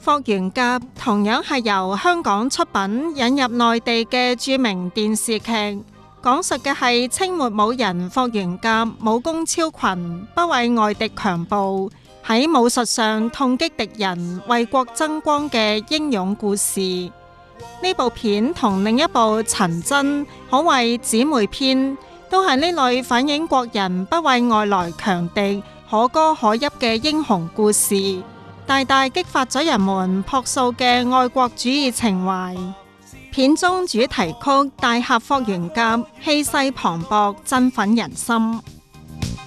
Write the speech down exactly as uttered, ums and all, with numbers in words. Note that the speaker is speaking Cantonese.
霍元甲同樣係由香港出品引入內地嘅著名電視劇，講述嘅係清末武人霍元甲武功超群，不畏外敵強暴，喺武術上痛擊敵人，為國爭光嘅英勇故事。呢部片同另一部《陳真》可謂姊妹篇，都係呢類反映國人不畏外來強敵，可歌可泣嘅英雄故事，大大激發咗人們樸素嘅愛國主義情懷。片中主題曲《大俠霍元甲》氣勢磅礴，振奮人心。